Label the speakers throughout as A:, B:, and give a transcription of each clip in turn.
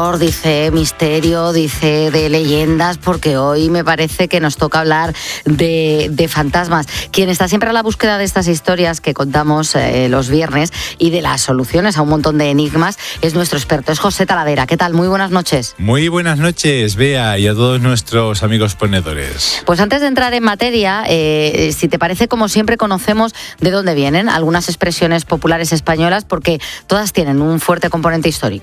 A: terror, dice misterio, dice de leyendas, porque hoy me parece que nos toca hablar de fantasmas. Quien está siempre a la búsqueda de estas historias que contamos los viernes y de las soluciones a un montón de enigmas es nuestro experto, es José Talavera. ¿Qué tal? Muy buenas noches.
B: Muy buenas noches, Bea, y a todos nuestros amigos ponedores.
A: Pues antes de entrar en materia, si te parece, como siempre, conocemos de dónde vienen algunas expresiones populares españolas, porque todas tienen un fuerte componente histórico.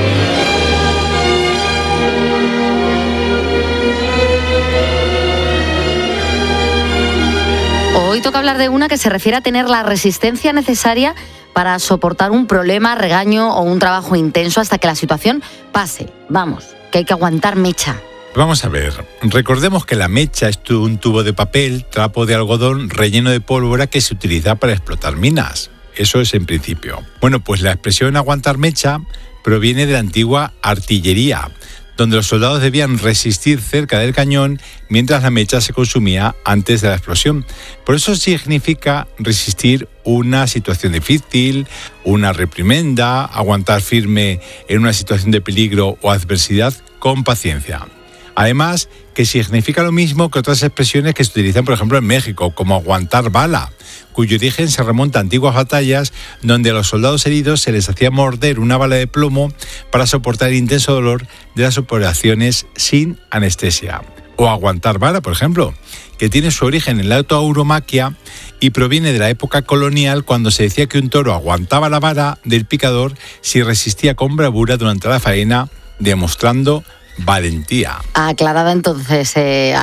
A: Hoy toca hablar de una que se refiere a tener la resistencia necesaria para soportar un problema, regaño o un trabajo intenso hasta que la situación pase. Vamos, que hay que aguantar mecha.
B: Vamos a ver, recordemos que la mecha es un tubo de papel, trapo de algodón relleno de pólvora que se utiliza para explotar minas. Eso es en principio. Bueno, pues la expresión aguantar mecha proviene de la antigua artillería, donde los soldados debían resistir cerca del cañón mientras la mecha se consumía antes de la explosión. Por eso significa resistir una situación difícil, una reprimenda, aguantar firme en una situación de peligro o adversidad con paciencia. Además, que significa lo mismo que otras expresiones que se utilizan, por ejemplo, en México, como aguantar bala, cuyo origen se remonta a antiguas batallas donde a los soldados heridos se les hacía morder una bala de plomo para soportar el intenso dolor de las operaciones sin anestesia. O aguantar vara, por ejemplo, que tiene su origen en la tauromaquia y proviene de la época colonial, cuando se decía que un toro aguantaba la vara del picador si resistía con bravura durante la faena, demostrando valentía.
A: Aclarado entonces,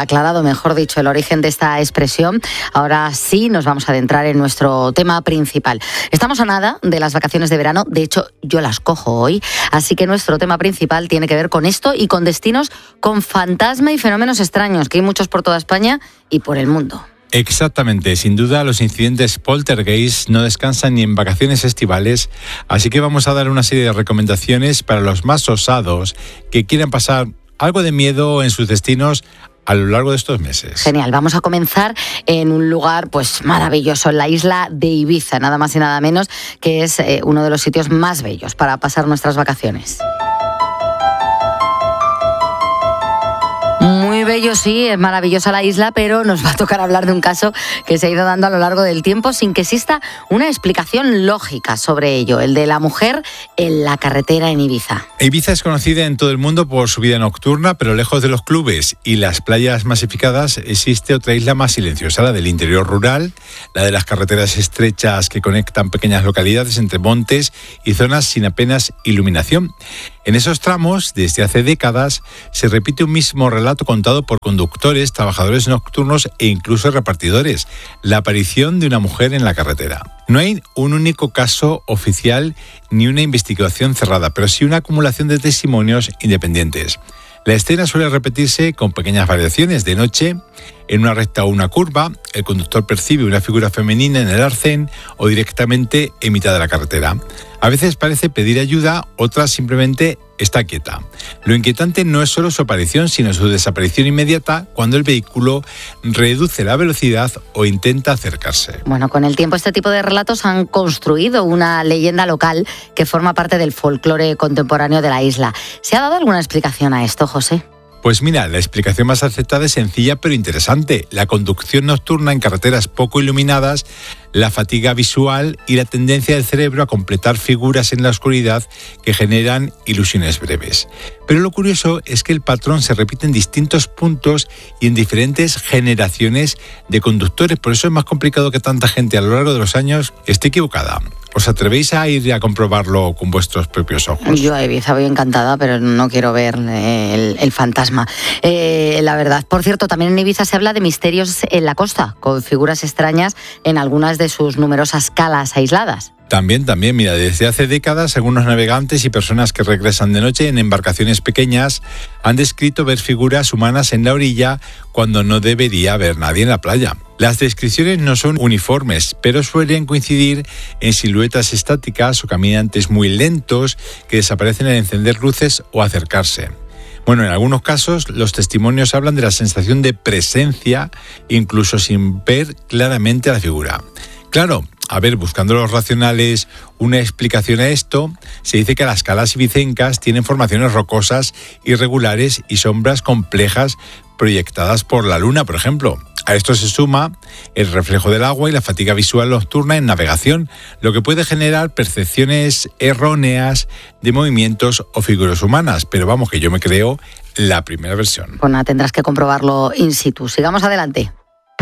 A: mejor dicho, el origen de esta expresión. Ahora sí nos vamos a adentrar en nuestro tema principal. Estamos a nada de las vacaciones de verano, de hecho yo las cojo hoy, así que nuestro tema principal tiene que ver con esto y con destinos con fantasma y fenómenos extraños, que hay muchos por toda España y por el mundo.
B: Exactamente, sin duda los incidentes poltergeist no descansan ni en vacaciones estivales, así que vamos a dar una serie de recomendaciones para los más osados que quieran pasar algo de miedo en sus destinos a lo largo de estos meses.
A: Genial, vamos a comenzar en un lugar pues maravilloso, en la isla de Ibiza, nada más y nada menos, que es uno de los sitios más bellos para pasar nuestras vacaciones. Muy bello, sí, es maravillosa la isla, pero nos va a tocar hablar de un caso que se ha ido dando a lo largo del tiempo sin que exista una explicación lógica sobre ello, el de la mujer en la carretera en Ibiza.
B: Ibiza es conocida en todo el mundo por su vida nocturna, pero lejos de los clubes y las playas masificadas existe otra isla más silenciosa, la del interior rural, la de las carreteras estrechas que conectan pequeñas localidades entre montes y zonas sin apenas iluminación. En esos tramos, desde hace décadas, se repite un mismo relato contado por conductores, trabajadores nocturnos e incluso repartidores: la aparición de una mujer en la carretera. No hay un único caso oficial ni una investigación cerrada, pero sí una acumulación de testimonios independientes. La escena suele repetirse con pequeñas variaciones. De noche, en una recta o una curva, el conductor percibe una figura femenina en el arcén o directamente en mitad de la carretera. A veces parece pedir ayuda, otras simplemente está quieta. Lo inquietante no es solo su aparición, sino su desaparición inmediata cuando el vehículo reduce la velocidad o intenta acercarse.
A: Bueno, con el tiempo este tipo de relatos han construido una leyenda local que forma parte del folclore contemporáneo de la isla. ¿Se ha dado alguna explicación a esto, José?
B: Pues mira, la explicación más aceptada es sencilla pero interesante: la conducción nocturna en carreteras poco iluminadas, la fatiga visual y la tendencia del cerebro a completar figuras en la oscuridad que generan ilusiones breves. Pero lo curioso es que el patrón se repite en distintos puntos y en diferentes generaciones de conductores, por eso es más complicado que tanta gente a lo largo de los años esté equivocada. ¿Os atrevéis a ir a comprobarlo con vuestros propios ojos?
A: Yo a Ibiza voy encantada, pero no quiero ver el fantasma. La verdad, por cierto, también en Ibiza se habla de misterios en la costa, con figuras extrañas en algunas de sus numerosas calas aisladas.
B: También, mira, desde hace décadas algunos navegantes y personas que regresan de noche en embarcaciones pequeñas han descrito ver figuras humanas en la orilla cuando no debería haber nadie en la playa. Las descripciones no son uniformes, pero suelen coincidir en siluetas estáticas o caminantes muy lentos que desaparecen al encender luces o acercarse. Bueno, en algunos casos los testimonios hablan de la sensación de presencia, incluso sin ver claramente a la figura. Claro, a ver, buscando los racionales una explicación a esto, se dice que las calas ibicencas tienen formaciones rocosas irregulares y sombras complejas proyectadas por la luna, por ejemplo. A esto se suma el reflejo del agua y la fatiga visual nocturna en navegación, lo que puede generar percepciones erróneas de movimientos o figuras humanas. Pero vamos, que yo me creo la primera versión.
A: Bueno, tendrás que comprobarlo in situ. Sigamos adelante.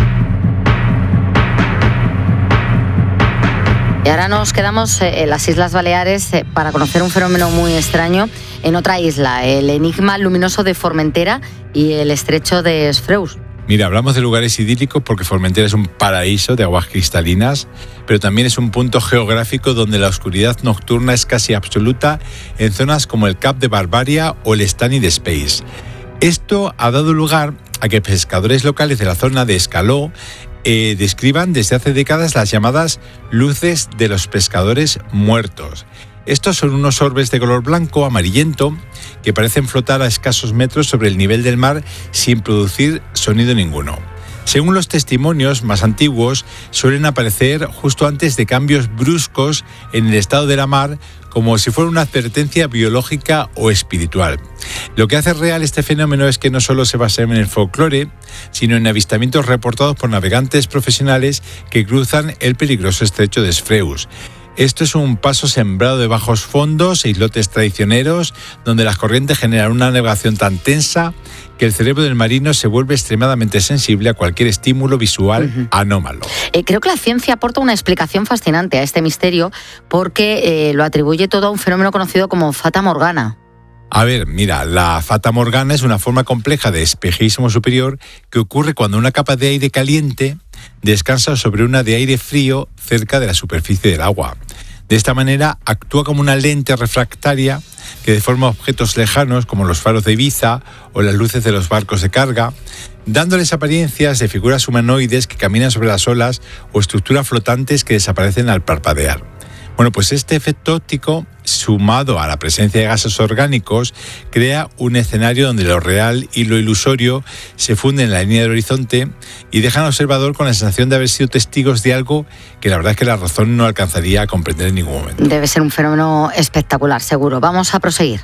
A: Y ahora nos quedamos en las Islas Baleares para conocer un fenómeno muy extraño en otra isla, el enigma luminoso de Formentera y el estrecho de Sfreus.
B: Mira, hablamos de lugares idílicos porque Formentera es un paraíso de aguas cristalinas, pero también es un punto geográfico donde la oscuridad nocturna es casi absoluta en zonas como el Cap de Barbaria o el Stany de Space. Esto ha dado lugar a que pescadores locales de la zona de Escaló describan desde hace décadas las llamadas luces de los pescadores muertos. Estos son unos orbes de color blanco amarillento que parecen flotar a escasos metros sobre el nivel del mar sin producir sonido ninguno. Según los testimonios más antiguos, suelen aparecer justo antes de cambios bruscos en el estado de la mar, como si fuera una advertencia biológica o espiritual. Lo que hace real este fenómeno es que no solo se basa en el folclore, sino en avistamientos reportados por navegantes profesionales que cruzan el peligroso estrecho de Sfreus. Esto es un paso sembrado de bajos fondos e islotes traicioneros, donde las corrientes generan una navegación tan tensa que el cerebro del marino se vuelve extremadamente sensible a cualquier estímulo visual anómalo.
A: Creo que la ciencia aporta una explicación fascinante a este misterio porque lo atribuye todo a un fenómeno conocido como Fata Morgana.
B: A ver, mira, la Fata Morgana es una forma compleja de espejismo superior que ocurre cuando una capa de aire caliente descansa sobre una de aire frío cerca de la superficie del agua. De esta manera actúa como una lente refractaria que deforma objetos lejanos como los faros de Ibiza o las luces de los barcos de carga, dándoles apariencias de figuras humanoides que caminan sobre las olas o estructuras flotantes que desaparecen al parpadear. Bueno, pues este efecto óptico, sumado a la presencia de gases orgánicos, crea un escenario donde lo real y lo ilusorio se funden en la línea del horizonte y dejan al observador con la sensación de haber sido testigos de algo que la verdad es que la razón no alcanzaría a comprender en ningún momento.
A: Debe ser un fenómeno espectacular, seguro. Vamos a proseguir.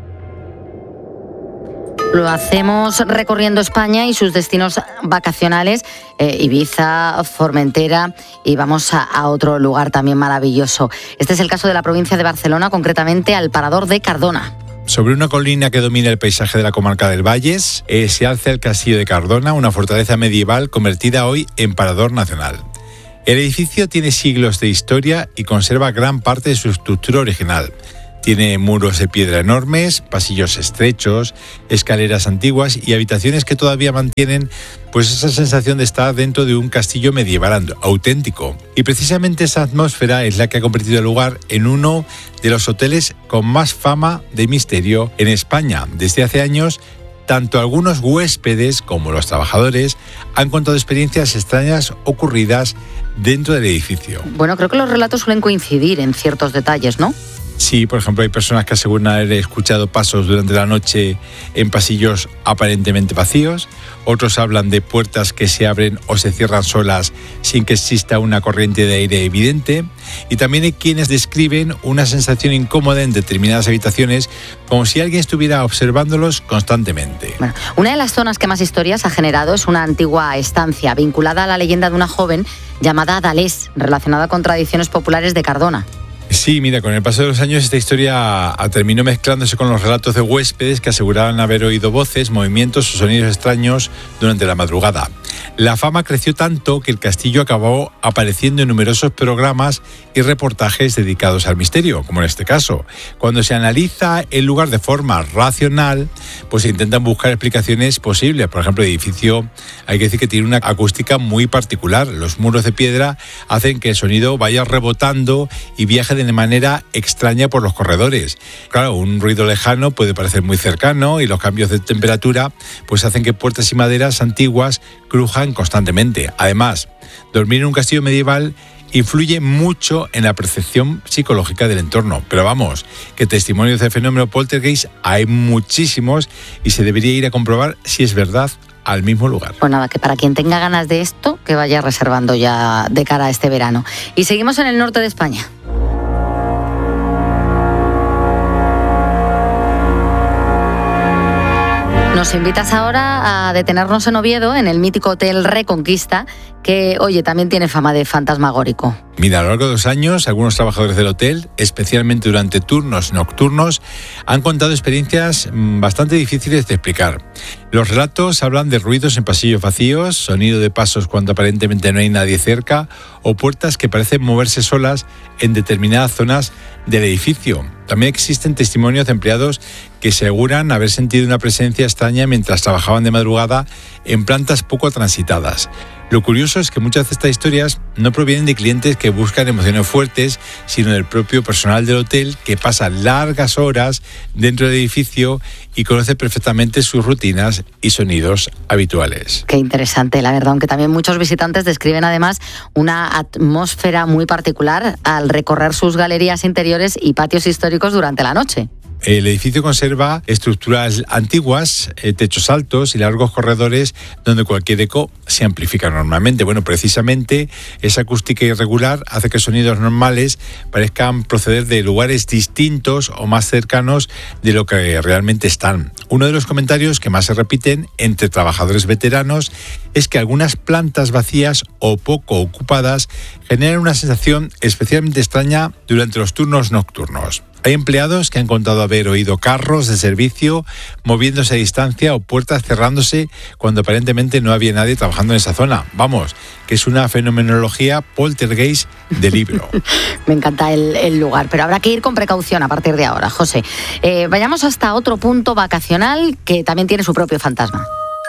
A: Lo hacemos recorriendo España y sus destinos vacacionales, Ibiza, Formentera, y vamos a otro lugar también maravilloso. Este es el caso de la provincia de Barcelona, concretamente al Parador de Cardona.
B: Sobre una colina que domina el paisaje de la comarca del Valles, se alza el Castillo de Cardona, una fortaleza medieval convertida hoy en parador nacional. El edificio tiene siglos de historia y conserva gran parte de su estructura original. Tiene muros de piedra enormes, pasillos estrechos, escaleras antiguas y habitaciones que todavía mantienen pues esa sensación de estar dentro de un castillo medieval auténtico. Y precisamente esa atmósfera es la que ha convertido el lugar en uno de los hoteles con más fama de misterio en España. Desde hace años, tanto algunos huéspedes como los trabajadores han contado experiencias extrañas ocurridas dentro del edificio.
A: Bueno, creo que los relatos suelen coincidir en ciertos detalles, ¿no?
B: Sí, por ejemplo, hay personas que aseguran haber escuchado pasos durante la noche en pasillos aparentemente vacíos. Otros hablan de puertas que se abren o se cierran solas sin que exista una corriente de aire evidente. Y también hay quienes describen una sensación incómoda en determinadas habitaciones, como si alguien estuviera observándolos constantemente.
A: Bueno, una de las zonas que más historias ha generado es una antigua estancia vinculada a la leyenda de una joven llamada Adalés, relacionada con tradiciones populares de Cardona.
B: Sí, mira, con el paso de los años esta historia terminó mezclándose con los relatos de huéspedes que aseguraban haber oído voces, movimientos o sonidos extraños durante la madrugada. La fama creció tanto que el castillo acabó apareciendo en numerosos programas y reportajes dedicados al misterio, como en este caso. Cuando se analiza el lugar de forma racional, pues se intentan buscar explicaciones posibles. Por ejemplo, el edificio, hay que decir que tiene una acústica muy particular. Los muros de piedra hacen que el sonido vaya rebotando y viaje de manera extraña por los corredores. Claro, un ruido lejano puede parecer muy cercano y los cambios de temperatura pues hacen que puertas y maderas antiguas crujan constantemente. Además, dormir en un castillo medieval influye mucho en la percepción psicológica del entorno. Pero vamos, que testimonios del fenómeno poltergeist hay muchísimos y se debería ir a comprobar si es verdad al mismo lugar.
A: Pues nada, que para quien tenga ganas de esto, que vaya reservando ya de cara a este verano. Y seguimos en el norte de España. Nos invitas ahora a detenernos en Oviedo, en el mítico Hotel Reconquista, que, oye, también tiene fama de fantasmagórico.
B: Mira, a lo largo de los años, algunos trabajadores del hotel, especialmente durante turnos nocturnos, han contado experiencias bastante difíciles de explicar. Los relatos hablan de ruidos en pasillos vacíos, sonido de pasos cuando aparentemente no hay nadie cerca, o puertas que parecen moverse solas en determinadas zonas del edificio. También existen testimonios de empleados que aseguran haber sentido una presencia extraña mientras trabajaban de madrugada en plantas poco transitadas. Lo curioso es que muchas de estas historias no provienen de clientes que buscan emociones fuertes, sino del propio personal del hotel que pasa largas horas dentro del edificio y conoce perfectamente sus rutinas y sonidos habituales.
A: Qué interesante, la verdad, aunque también muchos visitantes describen además una atmósfera muy particular al recorrer sus galerías interiores y patios históricos durante la noche.
B: El edificio conserva estructuras antiguas, techos altos y largos corredores donde cualquier eco se amplifica normalmente. Bueno, precisamente esa acústica irregular hace que sonidos normales parezcan proceder de lugares distintos o más cercanos de lo que realmente están. Uno de los comentarios que más se repiten entre trabajadores veteranos es que algunas plantas vacías o poco ocupadas generan una sensación especialmente extraña durante los turnos nocturnos. Hay empleados que han contado haber oído carros de servicio moviéndose a distancia o puertas cerrándose cuando aparentemente no había nadie trabajando en esa zona. Vamos, que es una fenomenología poltergeist de libro.
A: Me encanta el lugar, pero habrá que ir con precaución a partir de ahora, José. Vayamos hasta otro punto vacacional que también tiene su propio fantasma.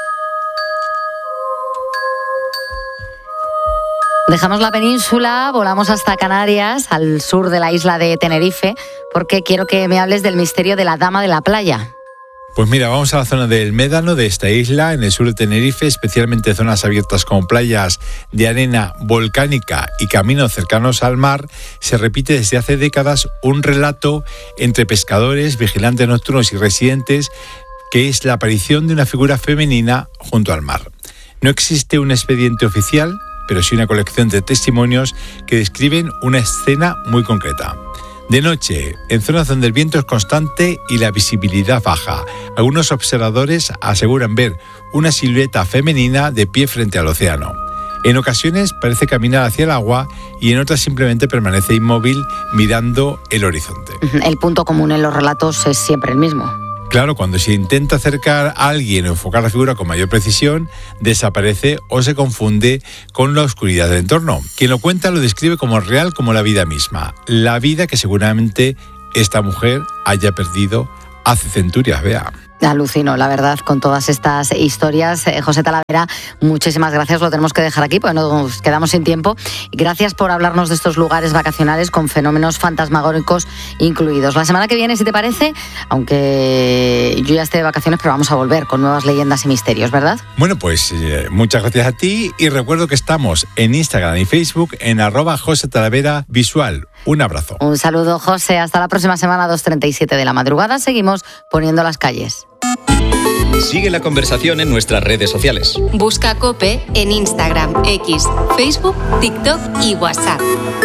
A: Dejamos la península, volamos hasta Canarias, al sur de la isla de Tenerife, porque quiero que me hables del misterio de la Dama de la Playa.
B: Pues mira, vamos a la zona del Médano de esta isla, en el sur de Tenerife, especialmente zonas abiertas como playas de arena volcánica y caminos cercanos al mar. Se repite desde hace décadas un relato entre pescadores, vigilantes nocturnos y residentes, que es la aparición de una figura femenina junto al mar. No existe un expediente oficial, pero sí una colección de testimonios que describen una escena muy concreta. De noche, en zonas donde el viento es constante y la visibilidad baja, algunos observadores aseguran ver una silueta femenina de pie frente al océano. En ocasiones parece caminar hacia el agua y en otras simplemente permanece inmóvil mirando el horizonte.
A: El punto común en los relatos es siempre el mismo.
B: Claro, cuando se intenta acercar a alguien o enfocar la figura con mayor precisión, desaparece o se confunde con la oscuridad del entorno. Quien lo cuenta lo describe como real, como la vida misma. La vida que seguramente esta mujer haya perdido hace centurias, vea.
A: Alucino, la verdad, con todas estas historias. José Talavera, muchísimas gracias. Lo tenemos que dejar aquí porque nos quedamos sin tiempo. Gracias por hablarnos de estos lugares vacacionales con fenómenos fantasmagóricos incluidos. La semana que viene, si te parece, aunque yo ya esté de vacaciones, pero vamos a volver con nuevas leyendas y misterios, ¿verdad?
B: Bueno, pues muchas gracias a ti y recuerdo que estamos en Instagram y Facebook en @JoseTalaveraVisual. Un abrazo.
A: Un saludo, José. Hasta la próxima semana, 2:37 de la madrugada. Seguimos poniendo las calles.
C: Sigue la conversación en nuestras redes sociales.
D: Busca COPE en Instagram, X, Facebook, TikTok y WhatsApp.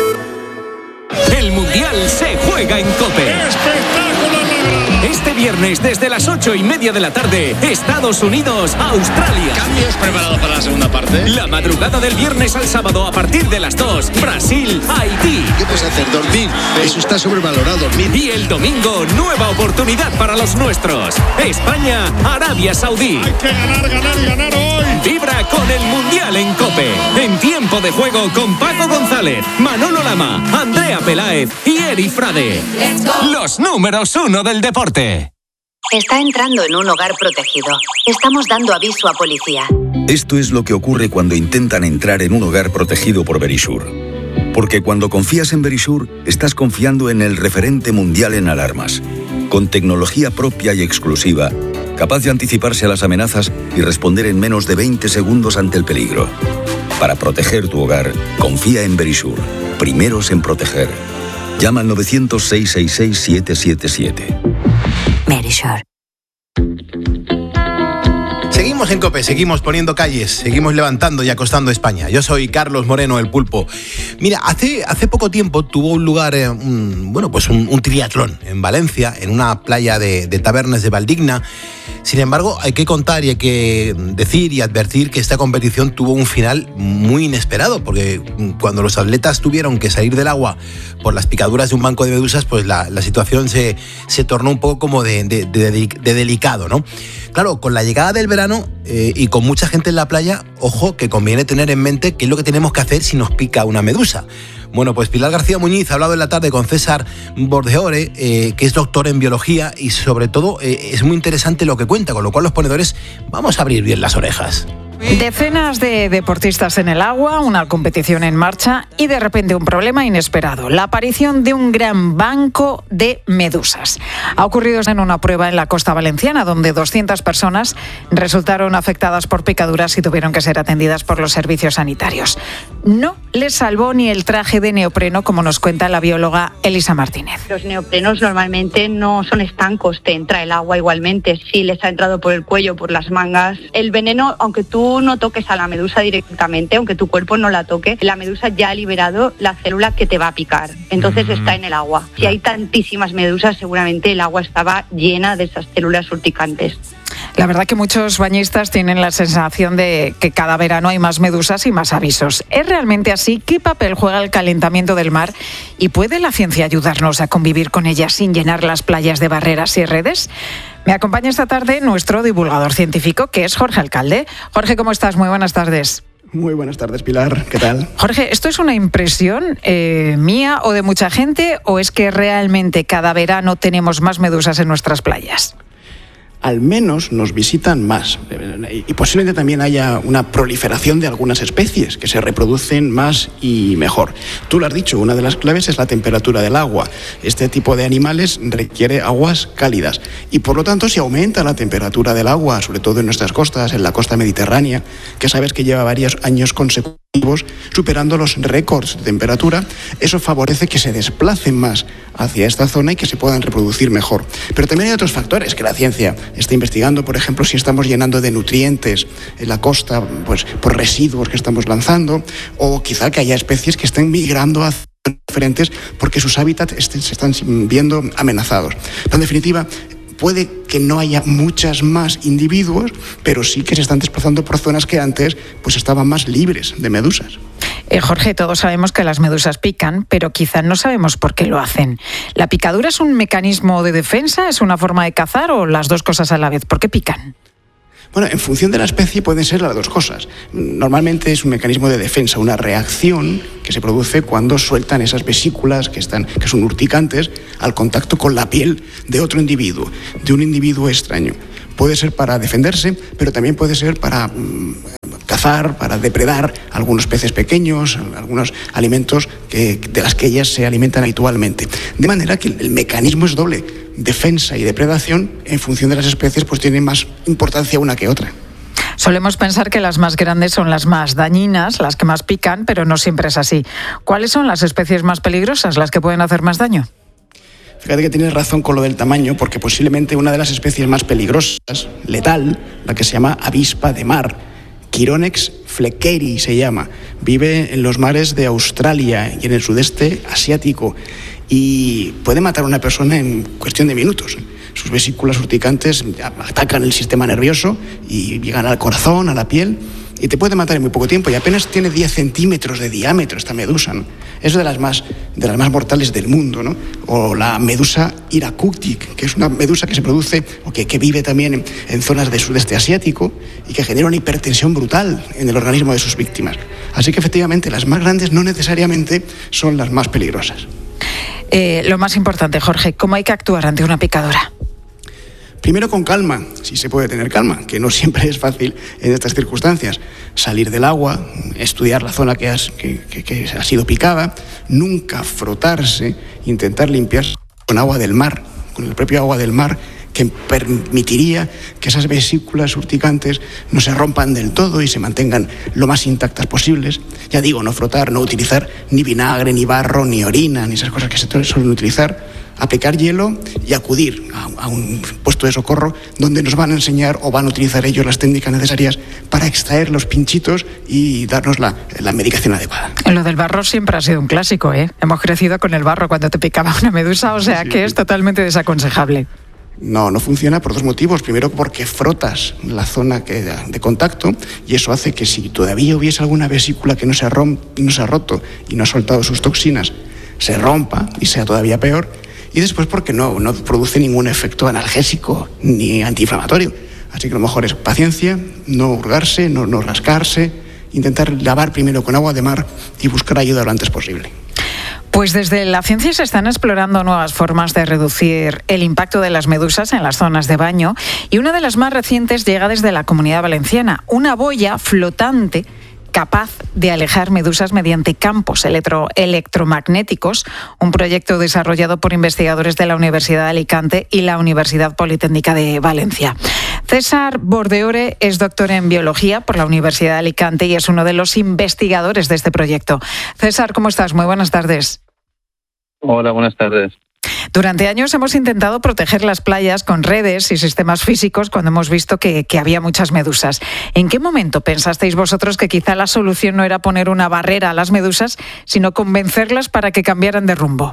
E: El Mundial se juega en COPE. Este viernes desde las 8:30 de la tarde, Estados Unidos, Australia.
F: ¿Cambios preparados para la segunda parte?
E: La madrugada del viernes al sábado a partir de las 2, Brasil, Haití.
F: ¿Qué puedes hacer? Dormir. Eso está sobrevalorado, dormir.
E: Y el domingo, nueva oportunidad para los nuestros. España, Arabia Saudí.
F: Hay que ganar, ganar y ganar hoy.
E: Vibra con el Mundial en COPE. En tiempo de juego con Paco González, Manolo Lama, Andrea Peláez y Eri Frade. Los números 1 del deporte.
D: Está entrando en un hogar protegido. Estamos dando aviso a policía.
G: Esto es lo que ocurre cuando intentan entrar en un hogar protegido por Verisure. Porque cuando confías en Verisure, estás confiando en el referente mundial en alarmas. Con tecnología propia y exclusiva, capaz de anticiparse a las amenazas y responder en menos de 20 segundos ante el peligro. Para proteger tu hogar, confía en Verisure. Primeros en proteger. Llama al 900-666-777.
D: Verisure.
H: Seguimos Seguimos en COPE, seguimos poniendo calles, seguimos levantando y acostando España. Yo soy Carlos Moreno, el Pulpo. Mira, hace poco tiempo tuvo un lugar, un triatlón en Valencia, en una playa de Tabernes de Valdigna. Sin embargo, hay que contar y hay que decir y advertir que esta competición tuvo un final muy inesperado, porque cuando los atletas tuvieron que salir del agua por las picaduras de un banco de medusas, pues la situación se tornó un poco como de delicado, ¿no? Claro, con la llegada del verano y con mucha gente en la playa, ojo, que conviene tener en mente qué es lo que tenemos que hacer si nos pica una medusa. Bueno, pues Pilar García Muñiz ha hablado en la tarde con César Bordeore, que es doctor en biología y sobre todo es muy interesante lo que cuenta, con lo cual los ponedores vamos a abrir bien las orejas.
I: Decenas de deportistas en el agua, una competición en marcha y de repente un problema inesperado, la aparición de un gran banco de medusas. Ha ocurrido en una prueba en la costa valenciana donde 200 personas resultaron afectadas por picaduras y tuvieron que ser atendidas por los servicios sanitarios. No les salvó ni el traje de neopreno, como nos cuenta la bióloga Elisa Martínez.
J: Los neoprenos normalmente no son estancos, te entra el agua igualmente. Si les ha entrado por el cuello, por las mangas, el veneno, aunque tú no toques a la medusa directamente, aunque tu cuerpo no la toque, la medusa ya ha liberado la célula que te va a picar, entonces está en el agua. Si hay tantísimas medusas, seguramente el agua estaba llena de esas células urticantes.
I: La verdad que muchos bañistas tienen la sensación de que cada verano hay más medusas y más avisos. ¿Es realmente así? ¿Qué papel juega el calentamiento del mar? ¿Y puede la ciencia ayudarnos a convivir con ellas sin llenar las playas de barreras y redes? Me acompaña esta tarde nuestro divulgador científico, que es Jorge Alcalde. Jorge, ¿cómo estás? Muy buenas tardes.
K: Muy buenas tardes, Pilar. ¿Qué tal?
I: Jorge, ¿esto es una impresión mía o de mucha gente o es que realmente cada verano tenemos más medusas en nuestras playas?
K: Al menos nos visitan más y posiblemente también haya una proliferación de algunas especies que se reproducen más y mejor. Tú lo has dicho, una de las claves es la temperatura del agua. Este tipo de animales requiere aguas cálidas y por lo tanto si aumenta la temperatura del agua, sobre todo en nuestras costas, en la costa mediterránea, que sabes que lleva varios años consecutivos superando los récords de temperatura, eso favorece que se desplacen más hacia esta zona y que se puedan reproducir mejor. Pero también hay otros factores que la ciencia está investigando, por ejemplo, si estamos llenando de nutrientes en la costa, pues por residuos que estamos lanzando, o quizá que haya especies que estén migrando hacia diferentes porque sus hábitats se están viendo amenazados. Pero en definitiva, puede que no haya muchas más individuos, pero sí que se están desplazando por zonas que antes pues estaban más libres de medusas.
I: Jorge, todos sabemos que las medusas pican, pero quizá no sabemos por qué lo hacen. ¿La picadura es un mecanismo de defensa, es una forma de cazar o las dos cosas a la vez? ¿Por qué pican?
K: Bueno, en función de la especie pueden ser las dos cosas. Normalmente es un mecanismo de defensa, una reacción que se produce cuando sueltan esas vesículas que son urticantes al contacto con la piel de otro individuo, de un individuo extraño. Puede ser para defenderse, pero también puede ser para cazar, para depredar algunos peces pequeños, algunos alimentos de las que ellas se alimentan habitualmente. De manera que el mecanismo es doble, defensa y depredación, en función de las especies, pues tienen más importancia una que otra.
I: Solemos pensar que las más grandes son las más dañinas, las que más pican, pero no siempre es así. ¿Cuáles son las especies más peligrosas, las que pueden hacer más daño?
K: Fíjate que tienes razón con lo del tamaño, porque posiblemente una de las especies más peligrosas, letal, la que se llama avispa de mar, Chironex fleckeri se llama, vive en los mares de Australia y en el sudeste asiático y puede matar a una persona en cuestión de minutos. Sus vesículas urticantes atacan el sistema nervioso y llegan al corazón, a la piel, y te puede matar en muy poco tiempo, y apenas tiene 10 centímetros de diámetro esta medusa, ¿no? Es de las más mortales del mundo, ¿no? O la medusa Irakutic, que es una medusa que se produce o que vive también en zonas del sudeste asiático y que genera una hipertensión brutal en el organismo de sus víctimas. Así que efectivamente las más grandes no necesariamente son las más peligrosas.
I: Lo más importante, Jorge, ¿cómo hay que actuar ante una picadura?
K: Primero con calma, si se puede tener calma, que no siempre es fácil en estas circunstancias. Salir del agua, estudiar la zona que ha sido picada, nunca frotarse, intentar limpiarse con agua del mar, con el propio agua del mar, que permitiría que esas vesículas urticantes no se rompan del todo y se mantengan lo más intactas posibles. Ya digo, no frotar, no utilizar ni vinagre, ni barro, ni orina, ni esas cosas que se suelen utilizar. Aplicar hielo y acudir a un puesto de socorro donde nos van a enseñar o van a utilizar ellos las técnicas necesarias para extraer los pinchitos y darnos la medicación adecuada.
I: Lo del barro siempre ha sido un clásico, ¿eh? Hemos crecido con el barro cuando te picaba una medusa, o sea que es totalmente desaconsejable.
K: No funciona por dos motivos. Primero, porque frotas la zona de contacto y eso hace que si todavía hubiese alguna vesícula que no se ha roto y no ha soltado sus toxinas, se rompa y sea todavía peor. Y después porque no produce ningún efecto analgésico ni antiinflamatorio. Así que lo mejor es paciencia, no hurgarse, no rascarse, intentar lavar primero con agua de mar y buscar ayuda lo antes posible.
I: Pues desde la ciencia se están explorando nuevas formas de reducir el impacto de las medusas en las zonas de baño y una de las más recientes llega desde la Comunidad Valenciana, una boya flotante capaz de alejar medusas mediante campos electromagnéticos, un proyecto desarrollado por investigadores de la Universidad de Alicante y la Universidad Politécnica de Valencia. César Bordeore es doctor en biología por la Universidad de Alicante y es uno de los investigadores de este proyecto. César, ¿cómo estás? Muy buenas tardes.
L: Hola, buenas tardes.
I: Durante años hemos intentado proteger las playas con redes y sistemas físicos cuando hemos visto que había muchas medusas. ¿En qué momento pensasteis vosotros que quizá la solución no era poner una barrera a las medusas, sino convencerlas para que cambiaran de rumbo?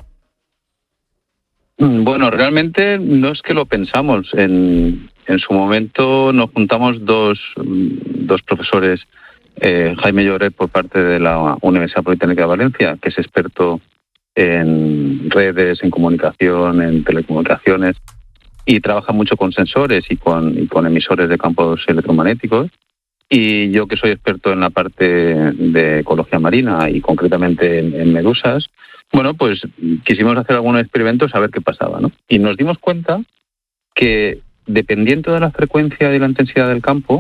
L: Bueno, realmente no es que lo pensamos. En su momento nos juntamos dos profesores, Jaime Lloret por parte de la Universidad Politécnica de Valencia, que es experto en redes, en comunicación, en telecomunicaciones, y trabaja mucho con sensores y con emisores de campos electromagnéticos. Y yo, que soy experto en la parte de ecología marina y concretamente en medusas, bueno, pues quisimos hacer algunos experimentos a ver qué pasaba, ¿no? Y nos dimos cuenta que dependiendo de la frecuencia y la intensidad del campo,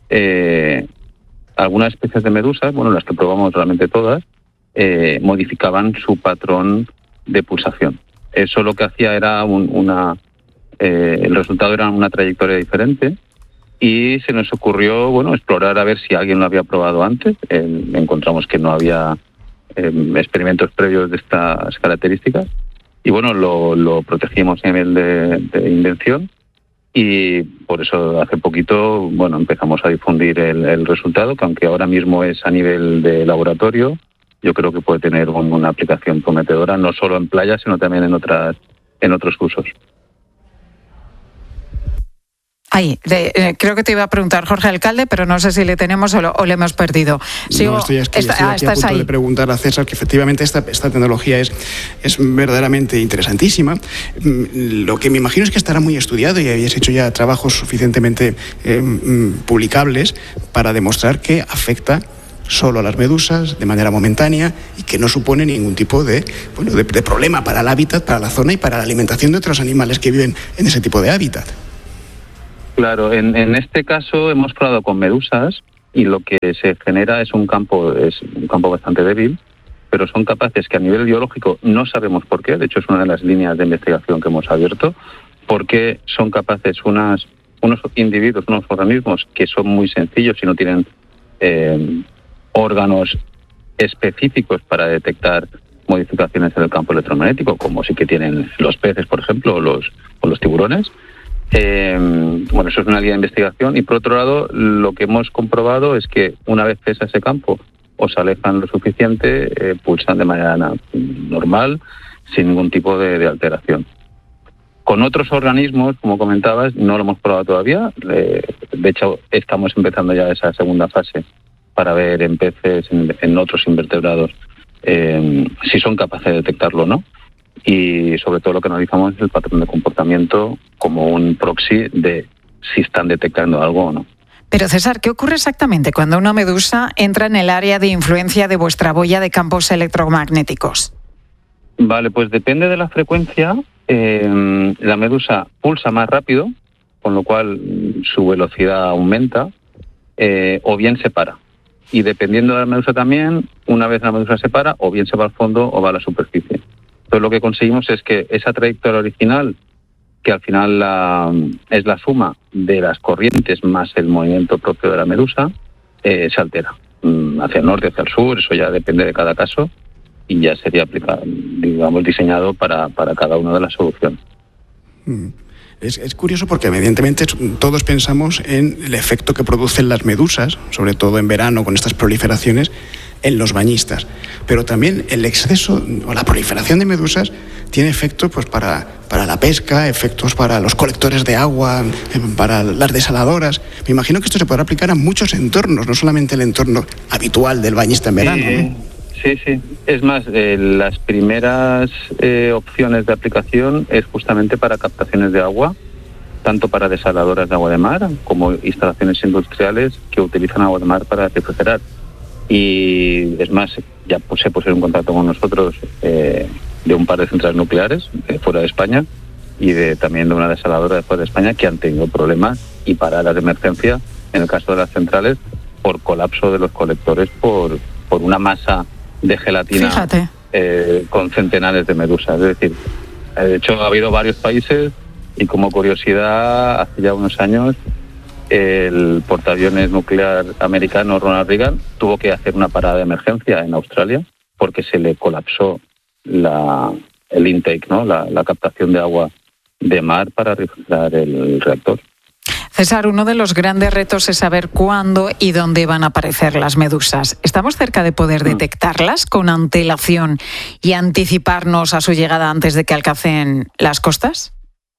L: algunas especies de medusas, bueno, las que probamos realmente todas, modificaban su patrón de pulsación. Eso lo que hacía era el resultado era una trayectoria diferente y se nos ocurrió, bueno, explorar a ver si alguien lo había probado antes. Encontramos que no había experimentos previos de estas características y, bueno, lo protegimos a nivel de invención y por eso hace poquito, bueno, empezamos a difundir el resultado, que aunque ahora mismo es a nivel de laboratorio, yo creo que puede tener una aplicación prometedora, no solo en playas, sino también en otros usos.
I: Creo que te iba a preguntar Jorge Alcalde, pero no sé si le tenemos o le hemos perdido.
K: Estoy aquí a punto de preguntar a César que efectivamente esta tecnología es verdaderamente interesantísima. Lo que me imagino es que estará muy estudiado y habéis hecho ya trabajos suficientemente publicables para demostrar que afecta solo a las medusas de manera momentánea y que no supone ningún tipo de problema para el hábitat, para la zona y para la alimentación de otros animales que viven en ese tipo de hábitat.
L: Claro, en este caso hemos probado con medusas y lo que se genera es un campo bastante débil, pero son capaces que a nivel biológico no sabemos por qué, de hecho es una de las líneas de investigación que hemos abierto, porque son capaces unos individuos, unos organismos que son muy sencillos y no tienen órganos específicos para detectar modificaciones en el campo electromagnético, como sí que tienen los peces, por ejemplo, o los tiburones. Bueno, eso es una línea de investigación. Y por otro lado, lo que hemos comprobado es que una vez cesa ese campo o se alejan lo suficiente, pulsan de manera normal, sin ningún tipo de alteración. Con otros organismos, como comentabas, no lo hemos probado todavía. De hecho, estamos empezando ya esa segunda fase para ver en peces, en otros invertebrados, si son capaces de detectarlo o no. Y sobre todo lo que analizamos es el patrón de comportamiento como un proxy de si están detectando algo o no.
I: Pero César, ¿qué ocurre exactamente cuando una medusa entra en el área de influencia de vuestra boya de campos electromagnéticos?
L: Vale, pues depende de la frecuencia. La medusa pulsa más rápido, con lo cual su velocidad aumenta, o bien se para. Y dependiendo de la medusa también, una vez la medusa se para, o bien se va al fondo o va a la superficie. Entonces lo que conseguimos es que esa trayectoria original que al final es la suma de las corrientes más el movimiento propio de la medusa, se altera hacia el norte, hacia el sur, eso ya depende de cada caso y ya sería aplicado, digamos, diseñado para cada una de las soluciones.
K: Es curioso porque evidentemente todos pensamos en el efecto que producen las medusas, sobre todo en verano con estas proliferaciones, en los bañistas. Pero también el exceso o la proliferación de medusas tiene efectos pues, para la pesca, efectos para los colectores de agua, para las desaladoras. Me imagino que esto se podrá aplicar a muchos entornos, no solamente el entorno habitual del bañista en verano.
L: Sí. Es más, las primeras opciones de aplicación es justamente para captaciones de agua, tanto para desaladoras de agua de mar como instalaciones industriales que utilizan agua de mar para refrigerar. Y es más, ya se pusieron en contacto con nosotros de un par de centrales nucleares fuera de España y también de una desaladora de fuera de España que han tenido problemas y paradas de emergencia en el caso de las centrales por colapso de los colectores por una masa de gelatina con centenares de medusas. Es decir, de hecho ha habido varios países y como curiosidad, hace ya unos años el portaaviones nuclear americano Ronald Reagan tuvo que hacer una parada de emergencia en Australia porque se le colapsó el intake, ¿no? la captación de agua de mar para refrigerar el reactor.
I: César, uno de los grandes retos es saber cuándo y dónde van a aparecer las medusas. ¿Estamos cerca de poder detectarlas con antelación y anticiparnos a su llegada antes de que alcancen las costas?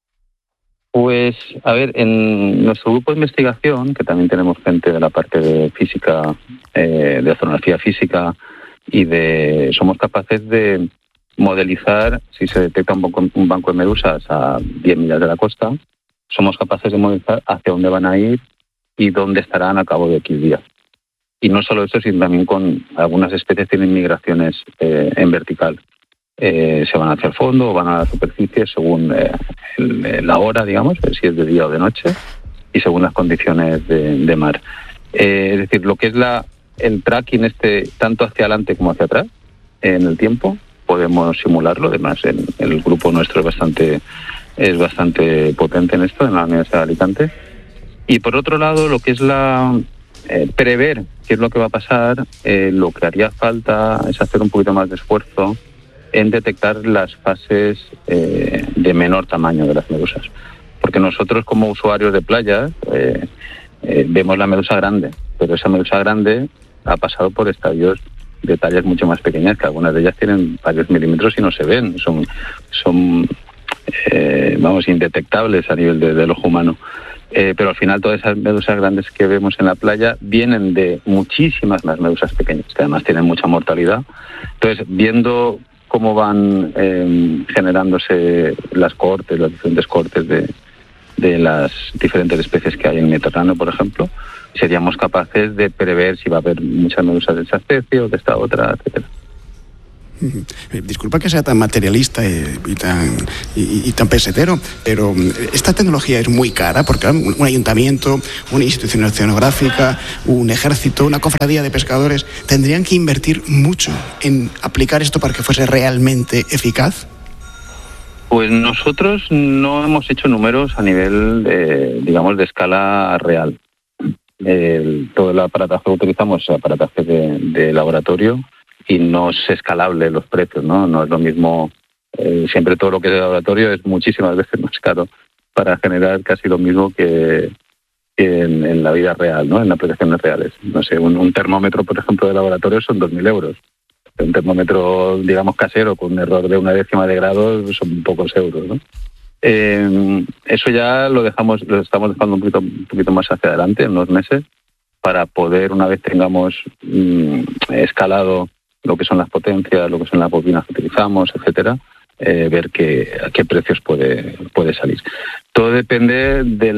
L: Pues, a ver, en nuestro grupo de investigación, que también tenemos gente de la parte de física, de oceanografía física, somos capaces de modelizar, si se detecta un banco de medusas a 10 millas de la costa, somos capaces de modelizar hacia dónde van a ir y dónde estarán a cabo de X días. Y no solo eso, sino también con algunas especies tienen migraciones en vertical. Se van hacia el fondo o van a la superficie según la hora, digamos, si es de día o de noche, y según las condiciones de mar. Es decir, lo que es el tracking tanto hacia adelante como hacia atrás, en el tiempo, podemos simularlo. Además, el grupo nuestro es bastante potente en esto, en la Universidad de Alicante. Y por otro lado, lo que es prever qué es lo que va a pasar, lo que haría falta es hacer un poquito más de esfuerzo en detectar las fases de menor tamaño de las medusas. Porque nosotros como usuarios de playas vemos la medusa grande, pero esa medusa grande ha pasado por estadios de tallas mucho más pequeñas, que algunas de ellas tienen varios milímetros y no se ven, son indetectables a nivel del ojo humano. Pero al final todas esas medusas grandes que vemos en la playa vienen de muchísimas más medusas pequeñas, que además tienen mucha mortalidad. Entonces, viendo cómo van generándose los diferentes cortes de las diferentes especies que hay en el Mediterráneo, por ejemplo, seríamos capaces de prever si va a haber muchas medusas de esa especie o de esta otra, etcétera.
K: Disculpa que sea tan materialista y tan pesetero, pero esta tecnología es muy cara porque un ayuntamiento, una institución oceanográfica, un ejército, una cofradía de pescadores tendrían que invertir mucho en aplicar esto para que fuese realmente eficaz.
L: Pues nosotros no hemos hecho números a nivel de escala real. Todo el aparataje que utilizamos es aparataje de laboratorio y no es escalable los precios, ¿no? No es lo mismo, siempre todo lo que es de laboratorio es muchísimas veces más caro para generar casi lo mismo que en la vida real, ¿no? En aplicaciones reales. No sé, un termómetro, por ejemplo, de laboratorio son 2.000 euros. Un termómetro, digamos, casero con un error de 1/10 de grado son pocos euros, ¿no? Eso ya lo estamos dejando un poquito más hacia adelante, en unos meses, para poder, una vez tengamos escalado lo que son las potencias, lo que son las bobinas que utilizamos, etcétera, ver a qué precios puede salir. Todo depende de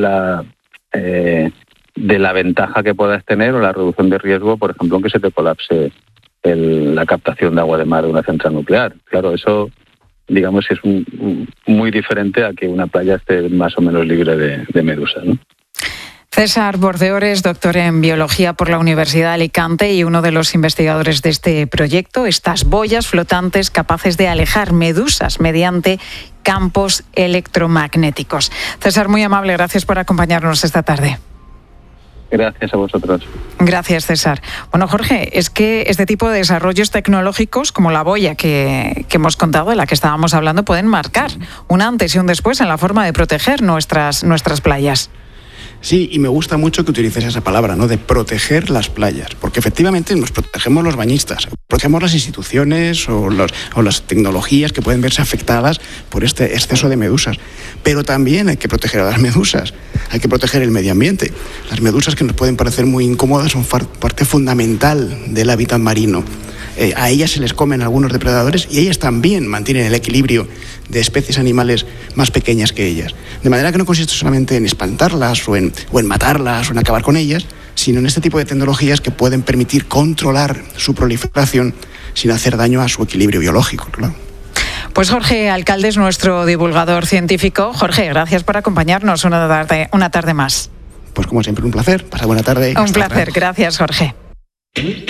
L: la ventaja que puedas tener o la reducción de riesgo, por ejemplo, en que se te colapse la captación de agua de mar de una central nuclear. Claro, eso, digamos, es muy diferente a que una playa esté más o menos libre de medusas, ¿no?
I: César Bordeores, doctor en biología por la Universidad de Alicante y uno de los investigadores de este proyecto, estas boyas flotantes capaces de alejar medusas mediante campos electromagnéticos. César, muy amable, gracias por acompañarnos esta tarde.
L: Gracias a vosotros.
I: Gracias, César. Bueno, Jorge, es que este tipo de desarrollos tecnológicos, como la boya que hemos contado, de la que estábamos hablando, pueden marcar un antes y un después en la forma de proteger nuestras playas.
K: Sí, y me gusta mucho que utilices esa palabra, ¿no? De proteger las playas, porque efectivamente nos protegemos los bañistas, protegemos las instituciones o las tecnologías que pueden verse afectadas por este exceso de medusas. Pero también hay que proteger a las medusas, hay que proteger el medio ambiente. Las medusas, que nos pueden parecer muy incómodas, son parte fundamental del hábitat marino. A ellas se les comen algunos depredadores y ellas también mantienen el equilibrio de especies animales más pequeñas que ellas. De manera que no consiste solamente en espantarlas o en matarlas o en acabar con ellas, sino en este tipo de tecnologías que pueden permitir controlar su proliferación sin hacer daño a su equilibrio biológico, claro.
I: Pues Jorge Alcalde es nuestro divulgador científico. Jorge, gracias por acompañarnos una tarde más.
K: Pues como siempre, un placer. Pasa buena tarde.
I: Un placer. Gracias, Jorge.